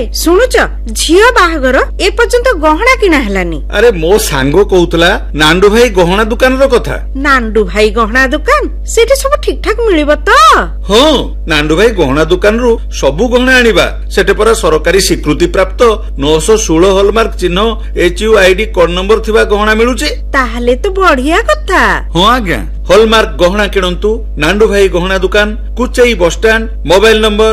ଶୁଣୁଛ ଝିଅ ବାହାଘର ଏ ପର୍ଯ୍ୟନ୍ତ ଗହଣା କିଣା ହେଲାନି। ଆରେ ମୋ ସାଙ୍ଗ କହୁଥିଲା ନାଣ୍ଡୁ ଭାଇ ଗହଣା ଦୋକାନର କଥା। ନାଣ୍ଡୁ ଭାଇ ଗହଣା ଦୋକାନ ସେଠି ସବୁ ଠିକ ଠାକ ମିଳିବ ତ? ହଁ, ନାଣ୍ଡୁ ଭାଇ ଗହଣା ଦୋକାନରୁ ସବୁ ଗହଣା ଆଣିବା। ସେଠି ପରା ସରକାରୀ ସ୍ୱୀକୃତି ପ୍ରାପ୍ତ 916 ହଲମାର୍କ ଚିହ୍ନ HUID କୋଡ ନମ୍ବର ଥିବା ଗହଣା ମିଳୁଛି। ତାହେଲେ ତ ବଢିଆ କଥା। ହଁ ଆଜ୍ଞା, ହଲମାର୍କ ଗହଣା କିଣନ୍ତୁ ନାଣ୍ଡୁ ଭାଇ ଗହଣା ଦୋକାନ, କୁଚେଇ ବସଷ୍ଟାଣ୍ଡ। Mobile number